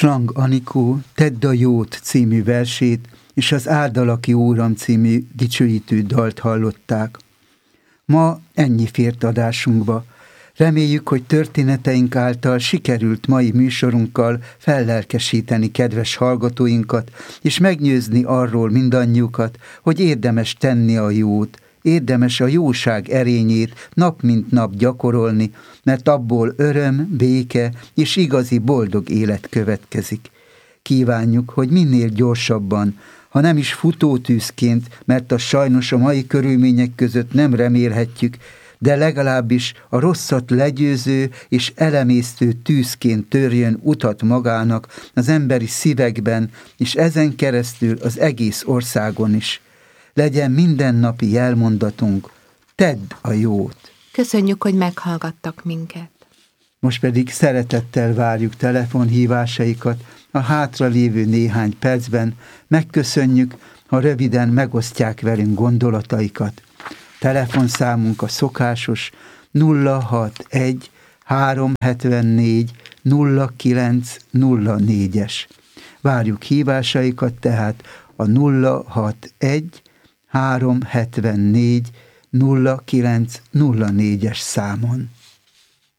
Slang Anikó Tedd a jót című versét és az Áldalak jó Uram című dicsőítő dalt hallották. Ma ennyi fért adásunkba. Reméljük, hogy történeteink által sikerült mai műsorunkkal fellelkesíteni kedves hallgatóinkat, és meggyőzni arról mindannyiukat, hogy érdemes tenni a jót, érdemes a jóság erényét nap mint nap gyakorolni, mert abból öröm, béke és igazi boldog élet következik. Kívánjuk, hogy minél gyorsabban, ha nem is futótűzként, mert azt sajnos a mai körülmények között nem remélhetjük, de legalábbis a rosszat legyőző és elemésztő tűzként törjön utat magának az emberi szívekben, és ezen keresztül az egész országon is. Legyen mindennapi jelmondatunk, tedd a jót. Köszönjük, hogy meghallgattak minket. Most pedig szeretettel várjuk telefonhívásaikat a hátralévő néhány percben. Megköszönjük, ha röviden megosztják velünk gondolataikat. Telefonszámunk a szokásos 061 374 0904-es. Várjuk hívásaikat tehát a 061 374 0904-es számon.